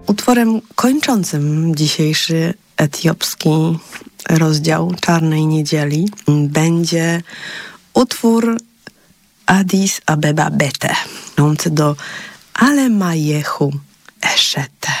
Utworem kończącym dzisiejszy etiopski rozdział Czarnej Niedzieli będzie utwór Addis Abeba Bete, nący do Alemayehu Eshete.